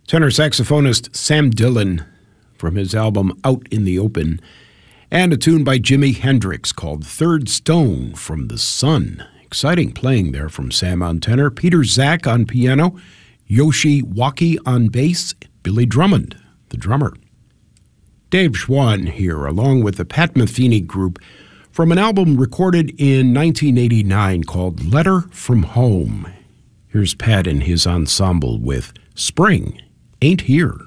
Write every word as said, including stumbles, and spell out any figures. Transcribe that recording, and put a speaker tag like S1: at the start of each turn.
S1: Tenor saxophonist Sam Dillon from his album Out in the Open, and a tune by Jimi Hendrix called Third Stone from the Sun. Exciting playing there from Sam on tenor, Peter Zak on piano, Yoshi Waki on bass, Billy Drummond, the drummer. Dave Schwann here, along with the Pat Metheny Group, from an album recorded in nineteen eighty-nine called Letter from Home. Here's Pat and his ensemble with Spring Ain't Here.